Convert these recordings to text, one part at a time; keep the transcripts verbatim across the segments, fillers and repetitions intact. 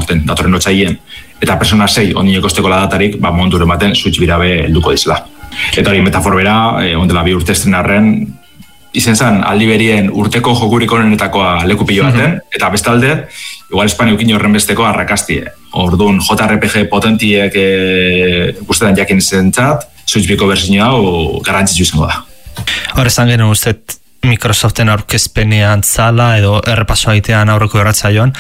aurten, datorren otsaien, eta Persona sei ondino kosteko datarik, ba, momenturen baten Switch birabe helduko dizela. Eta hori metafor bera, eh, ondela bi urte estrenarren, izen zen aldi berien urteko jokurik onenetakoa leku pilo baten, mm-hmm. eta bestalde, igual Espainiukin horren besteko arrakastie. Orduan, J R P G potentiek e, guztetan jakin zentzat, Switch biko berzio hau garrantzitsu izango da. Horrezan genuen ustez Microsoften aurkezpenean zala edo errepaso aitean aurreko erratzaioan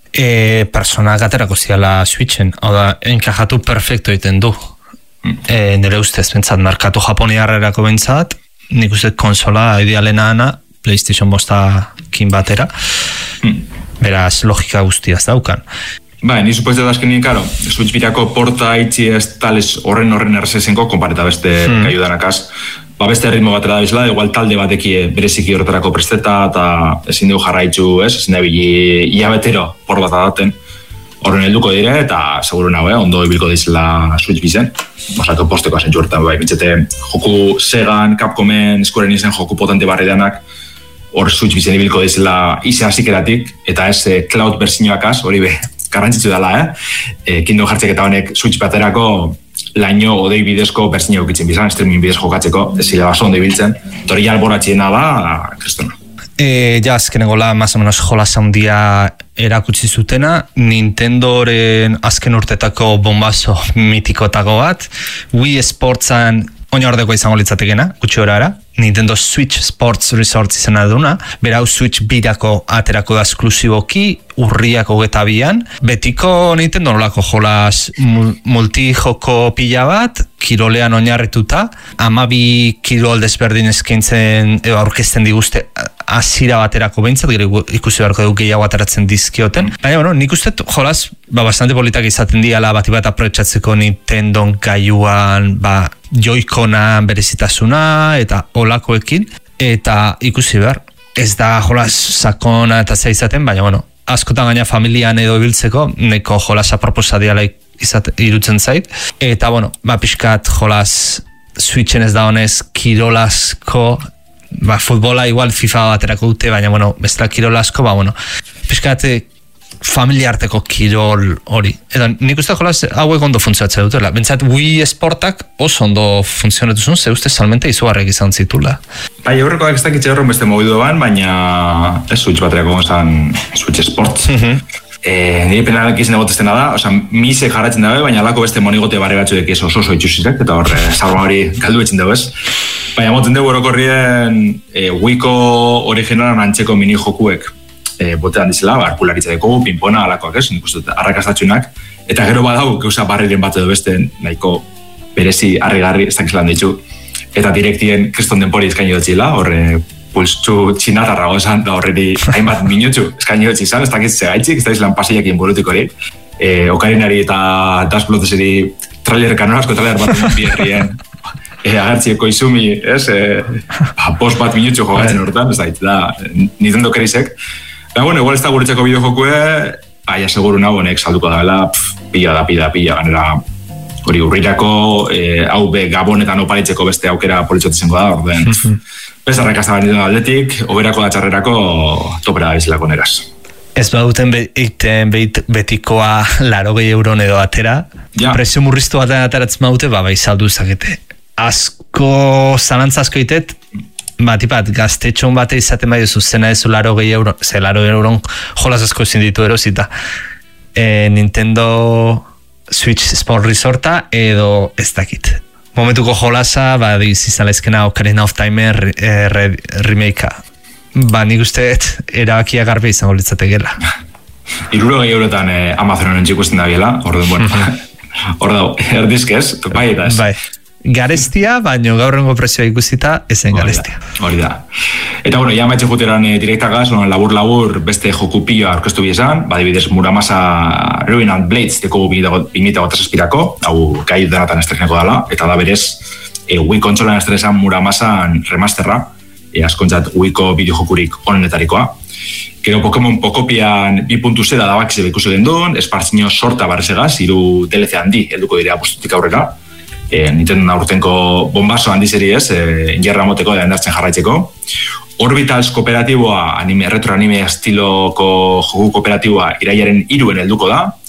e, Personak aterako ziala Switchen, hau da, enkajatu perfecto egiten du. Mm. E, nire ustez, bentsat, merkatu japoniarrerako bentsat, nik ustez konsola idealena ana, PlayStation bostakin batera, mm. beraz logika guztiaz daukan. Ba, ni supoiz da azkenin, karo, Switch birako porta itxi ez tales horren horren errezezenko, konpareta beste mm. gaiudanakaz, ba beste ritmo batera da bizela, igual talde bateki bereziki horretarako presteta, eta ezin dugu jarraitzu, ez, ezin da bili iabetero por bat adaten, horren helduko dire, eta seguru nago, eh, ondo ibilko dizela Switch bizen, osako posteko azen juertan, bai, bintzete, joku Segan, Capcomen, Squaren izen joku potente barri denak, hor Switch bizen ibilko dizela ize hasikeratik, eta ez eh, cloud berzinoakaz, hori be, garrantzitsu dela, eh, eh Kingdom Heartsek eta honek Switch baterako, laino odei bidezko berzina ukitzen bizan, streaming bidez jokatzeko, ez zile baso ondo ibiltzen, tori alboratxiena da, kristona. E, ja, azkenengo la, más o menos, jolas handia erakutsi zutena, Nintendoren azken urtetako bombazo mitikotako bat, Wii Sportsan oinordeko izango litzatekena, gutxi horara, Nintendo Switch Sports Resort izena duna, berau Switch birako aterako da esklusiboki, urriako getabian, betiko Nintendo nolako jolas multijoko pila bat, kirolean oinarrituta, amabi kirol desberdin eskaintzen edo aurkezten diguzte hasiera baterako behintzat, gero ikusi beharko dugu gehiago ateratzen dizkioten. Baina, bueno, nik uste jolas ba, bastante politak izaten diala bati bat aprobetxatzeko Nintendo gaiuan ba, joikonan berezitasuna eta olakoekin, eta ikusi behar, ez da jolas sakona eta zea izaten, baina, bueno, askotan gaina familian edo ibiltzeko, neko jolas aproposa diala irutzen zait, eta, bueno, ba, pixkat jolas Switchen ez da honez kirolasko, ba, futbola igual FIFA baterako dute, baina, bueno, bestela kirolasko, ba, bueno, pixkat familiarteko kirol hori. Edo, nik uste jolaz hauek ondo funtzionatzen dutela. Bentsat, Wii Sportak oso ondo funtzionatu zuen, ze uste salmente izugarrek izan zitula. Bai, aurrekoak ez dakitxe horren beste mobidu ban, baina ez Switch baterako gonzan Switch Sports. Mm-hmm. E, nire penalak izan egoteztena da, oza, mise jarratzen dabe, baina alako beste monigote barri batzuek ez oso oso itxusirek, eta horre, salba hori galdu etxen dago ez. Baina moten dugu orokorrien e, Wiiko originalan antzeko mini jokuek e, botean dizela, arpularitzadeko, pinpona, alakoak ez, nik uste arrakastatxunak, eta gero badau, gauza barriren bat edo beste nahiko berezi harri-garri ez dakizelan ditu, eta direktien kriston denpori izkaino dutxila, horre, pulstxu txinatarra gozan, da horreri hainbat minutxu eskaini dutxi izan, ez dakit zegaitxik, ez da izan paseiak inburutik hori, e, okarinari eta dasploteseri trailer kanorazko trailer bat bierrien, e, agertzieko izumi, ez, e, post bat minutxu jogatzen horretan, ez da, da, Nintendo kerizek. Baina, bueno, igual ez da guretzeko bideo jokue, baina seguru nago honek salduko daela, pila da, pila da, pila, ganera, hori urrirako, e, hau be gabonetan oparitzeko beste aukera politxotezengo da, orden, bez arrakazta banitzen aldetik, oberako da txarrerako topera da izlako neraz. Ez baduten egiten betikoa laro gehi euron edo atera, ja. Presio murriztu batean ateratzen badute, ba, bai saldu zakete. Asko, zalantza asko itet, ba, tipat, gaztetxon bate izaten bai duzu zena ezu laro gehi euron, ze laro gehi euron jolas asko ezin ditu erosita. E, Nintendo Switch Sport Resorta edo ez dakit. Momentuko jolasa, ba, izizalezkena Ocarina of Time eh, re, remakea. Ba, nik uste erabakia garbi izango litzatekeela. Iruro gehi eurotan eh, Amazonen txikusten da biela, orduan, bueno, hor dago, erdizkez, bai eta ez. Bai. Garestia, baino gaurrengo prezioa ikusita, ezen garestia. Hori da. Eta, bueno, ja maitxe juteran e, direktagaz, labur-labur beste joku pila aurkeztu biesan, badibidez Muramasa Ruined Blades deko bi mila zazpirako, hau gai denatan estreneko dela, eta da berez, e, Wii kontsolan estrenesan Muramasan remasterra, e, askontzat Wiiko bideojokurik onenetarikoa. Gero Pokemon Pocopian bi puntu zero da bak zebe ikusi gendun, espartzino sorta barrezegaz, hiru D L C handi helduko direa bustutik aurrera, E, Nintendo aurtenko bombazo handizeri ez, e, ingerra moteko da endartzen jarraitzeko. Orbitals kooperatiboa, anime, retro anime estiloko joku kooperatiboa irailaren hiruen helduko da,